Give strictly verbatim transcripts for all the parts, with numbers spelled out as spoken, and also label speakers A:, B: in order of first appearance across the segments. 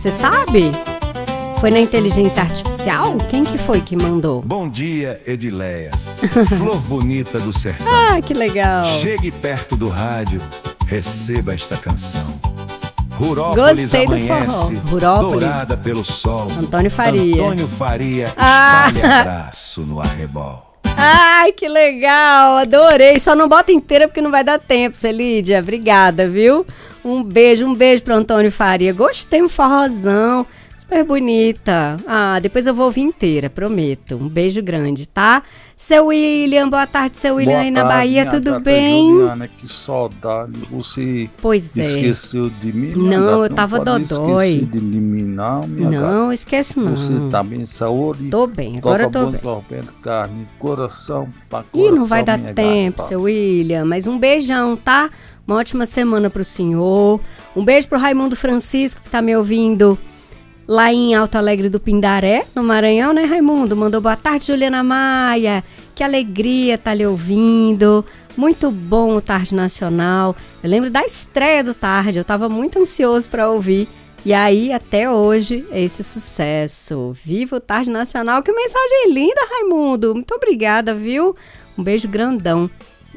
A: Você sabe? Foi na inteligência artificial? Quem que foi que mandou?
B: Bom dia, Edileia. Flor bonita do sertão.
A: Ah, que legal.
B: Chegue perto do rádio, receba esta canção. Rurópolis
A: Gostei do
B: amanhece,
A: forró. Rurópolis.
B: dourada pelo sol.
A: Antônio Faria.
B: Antônio Faria
A: Ah.
B: espalha abraço no arrebol.
A: Ai, que legal, adorei. Só não bota inteira porque não vai dar tempo, Celídia. Obrigada, viu? Um beijo, um beijo pro Antônio Faria. Gostei, um forrozão. Super bonita. Ah, depois eu vou ouvir inteira, prometo. Um beijo grande, tá? Seu William, boa tarde, seu William.
C: Boa
A: aí na
C: tarde,
A: Bahia,
C: minha
A: tudo
C: gata
A: bem?
C: Juliana, que saudade. Você
A: Pois é.
C: esqueceu de mim? minha
A: Não,
C: gata?
A: eu tava
C: não pode
A: dodói.
C: esquecer de mim, não, minha
A: Não,
C: gata.
A: esqueço não.
C: Você tá bem em saúde?
A: Tô bem, agora eu tô
C: bom,
A: bem.
C: torcendo carne, coração pra
A: Ih,
C: coração,
A: não vai dar
C: minha
A: tempo,
C: gata.
A: seu William. Mas um beijão, tá? Uma ótima semana pro senhor. Um beijo pro Raimundo Francisco, que tá me ouvindo lá em Alto Alegre do Pindaré, no Maranhão, né, Raimundo? Mandou boa tarde, Juliana Maia. Que alegria tá lhe ouvindo. Muito bom o Tarde Nacional. Eu lembro da estreia do Tarde, eu tava muito ansioso pra ouvir. E aí, até hoje, esse sucesso. Viva o Tarde Nacional. Que mensagem linda, Raimundo. Muito obrigada, viu? Um beijo grandão.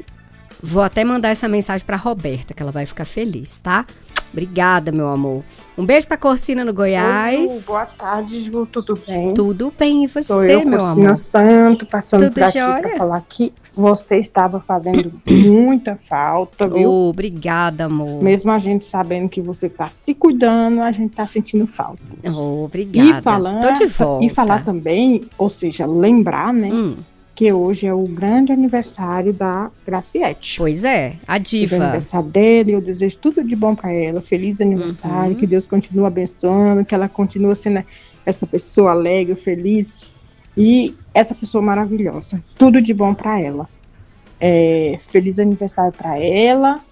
A: Vou até mandar essa mensagem pra Roberta, que ela vai ficar feliz, tá? Obrigada, meu amor. Um beijo pra Corsina no Goiás.
D: Oi, Ju, boa tarde, Ju, tudo bem?
A: Tudo bem, e você,
D: Sou eu,
A: meu
D: Corsina
A: amor?
D: Santo, passando
A: Tudo
D: por aqui
A: jóia?
D: para falar que você estava fazendo muita falta, viu?
A: Oh, obrigada, amor.
D: Mesmo a gente sabendo que você está se cuidando, a gente está sentindo falta.
A: Oh, obrigada.
D: E, falando,
A: Tô de volta.
D: e falar também, ou seja, lembrar, né,
A: Hum,
D: que hoje é o grande aniversário da Graciete.
A: pois é, a
D: Hoje é o
A: diva.
D: aniversário dele, eu desejo tudo de bom para ela. Feliz aniversário,
A: Uhum.
D: que Deus continue abençoando, que ela continue sendo essa pessoa alegre, feliz e essa pessoa maravilhosa. Tudo de bom para ela. É, feliz aniversário para ela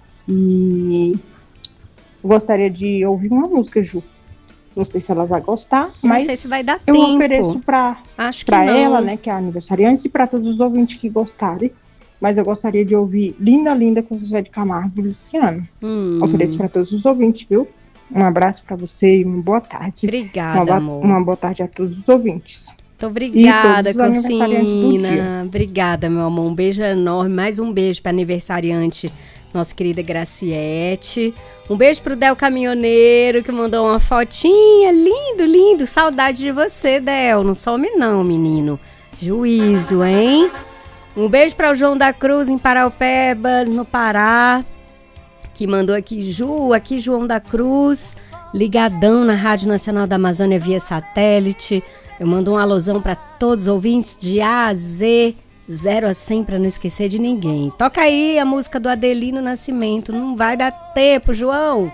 D: e gostaria de ouvir uma música, Ju. Não sei se ela vai gostar,
A: Não
D: mas
A: sei se vai dar
D: eu
A: tempo.
D: ofereço para
A: Acho que
D: para
A: não.
D: ela, né, que é a aniversariante, e para todos os ouvintes que gostarem. Mas eu gostaria de ouvir Linda, Linda com José de Camargo e Luciano.
A: Hum,
D: Ofereço para todos os ouvintes, viu? Um abraço para você e uma boa tarde.
A: Obrigada,
D: uma, boa,
A: amor.
D: uma boa tarde a todos os ouvintes.
A: Muito obrigada,
D: E todos os aniversariantes do
A: Corsina.
D: dia.
A: Obrigada, meu amor. Um beijo enorme. Mais um beijo para aniversariante, nossa querida Graciete. Um beijo pro Del Caminhoneiro, que mandou uma fotinha. Lindo, lindo. Saudade de você, Del. Não some não, menino. Juízo, hein? Um beijo para o João da Cruz, em Paraupebas, no Pará, que mandou aqui, Ju, aqui João da Cruz, ligadão na Rádio Nacional da Amazônia via satélite. Eu mando um alusão para todos os ouvintes de A a Z, zero a cem, para não esquecer de ninguém. Toca aí a música do Adelino Nascimento, não vai dar tempo, João.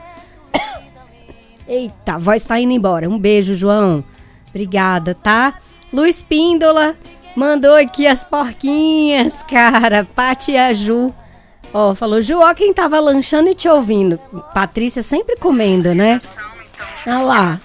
A: Eita, a voz tá indo embora. Um beijo, João. Obrigada, tá? Luiz Píndola mandou aqui as porquinhas, cara. Pati e a Ju. Ó, falou, Ju, ó quem tava lanchando e te ouvindo. Patrícia sempre comendo, né? Olha lá.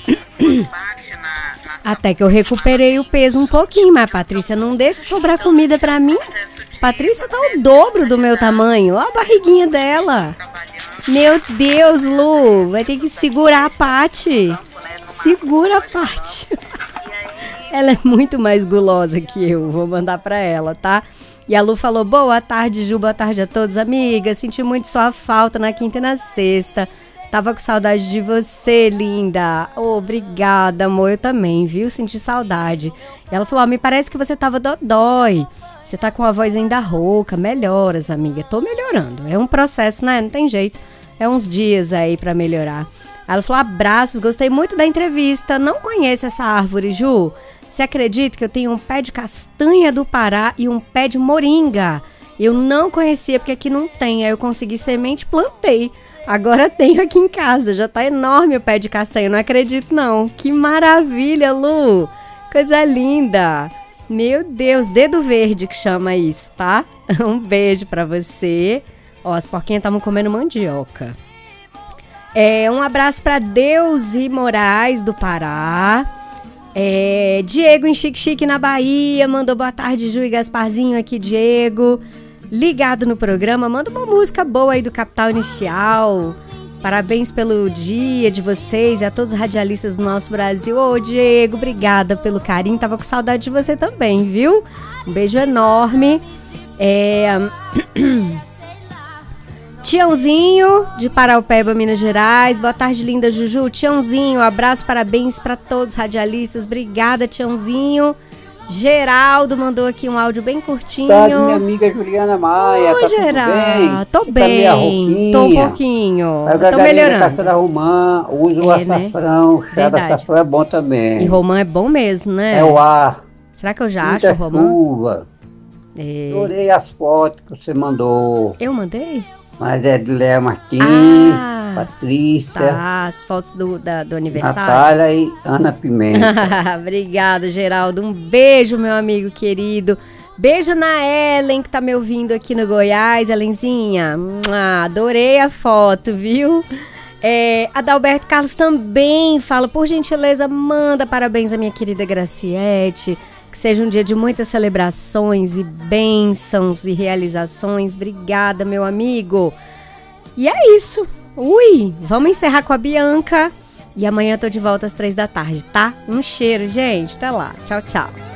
A: Até que eu recuperei o peso um pouquinho, mas a Patrícia não deixa sobrar comida pra mim. Patrícia tá o dobro do meu tamanho. Ó a barriguinha dela. Meu Deus, Lu, vai ter que segurar a Pati. Segura a Pati. Ela é muito mais gulosa que eu, vou mandar pra ela, tá? E a Lu falou, boa tarde, Ju, boa tarde a todos, amigas. Senti muito sua falta na quinta e na sexta. Tava com saudade de você, linda. Oh, obrigada, amor, eu também, viu? Senti saudade. E ela falou, oh, me parece que você tava dodói. Você tá com a voz ainda rouca. Melhoras, amiga. Tô melhorando. É um processo, né? Não tem jeito. É uns dias aí pra melhorar. Ela falou, abraços, gostei muito da entrevista. Não conheço essa árvore, Ju. Você acredita que eu tenho um pé de castanha do Pará e um pé de moringa? Eu não conhecia, porque aqui não tem. Aí eu consegui semente e plantei. Agora tenho aqui em casa. Já tá enorme o pé de castanha. Não acredito, não. Que maravilha, Lu. Coisa linda. Meu Deus, dedo verde que chama isso, tá? Um beijo pra você. Ó, as porquinhas estavam comendo mandioca. É, um abraço pra Deusi Moraes, do Pará. É, Diego em Chique Chique, na Bahia. Mandou boa tarde, Ju e Gasparzinho aqui, Diego. Ligado no programa, manda uma música boa aí do Capital Inicial. Parabéns pelo dia de vocês e a todos os radialistas do nosso Brasil. Ô, Diego, obrigada pelo carinho. Tava com saudade de você também, viu? Um beijo enorme. É... Tiãozinho, de Paraupeba, Minas Gerais. Boa tarde, linda Juju. Tiãozinho, abraço, parabéns para todos os radialistas. Obrigada, Tiãozinho. Geraldo mandou aqui um áudio bem curtinho.
E: Tá, minha amiga Juliana Maia.
A: Oi,
E: tá
A: Geraldo. Tô
E: Você
A: bem.
E: Tá meio
A: tô um pouquinho.
E: A
A: Tô melhorando.
E: Casca da Romã, usa o
A: É,
E: açafrão.
A: né?
E: O chá da açafrão é bom também.
A: E romã é bom mesmo, né?
E: É o ar.
A: Será que eu já
E: Muita
A: acho o romã?
E: chuva.
A: É.
E: Adorei as fotos que você mandou.
A: Eu mandei?
E: Mas é de Léa Martins,
A: Ah,
E: Patrícia,
A: tá, as fotos do, da, do aniversário.
E: Natália e Ana Pimenta.
A: Obrigada, Geraldo. Um beijo, meu amigo querido. Beijo na Ellen, que tá me ouvindo aqui no Goiás. Ellenzinha, ah, adorei a foto, viu? É, Adalberto Carlos também fala, por gentileza, manda parabéns à minha querida Graciete. Que seja um dia de muitas celebrações e bênçãos e realizações. Obrigada, meu amigo. E é isso. Ui, vamos encerrar com a Bianca. E amanhã eu tô de volta às três da tarde, tá? Um cheiro, gente. Até lá. Tchau, tchau.